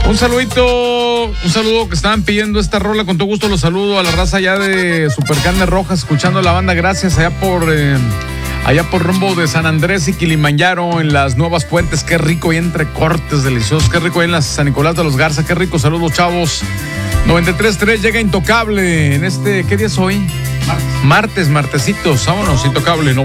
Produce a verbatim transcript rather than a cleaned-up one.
Un saludito, un saludo que estaban pidiendo esta rola, con todo gusto los saludo a la raza allá de Supercarne Rojas, escuchando la banda, gracias, allá por eh, allá por rumbo de San Andrés y Kilimanjaro, en las Nuevas Puentes, qué rico, y entre cortes deliciosos, qué rico, ahí en la San Nicolás de los Garza, qué rico, saludos chavos. noventa y tres punto tres llega Intocable en este, ¿qué día es hoy? Martes. Martes, martesitos, vámonos, Intocable, noventa.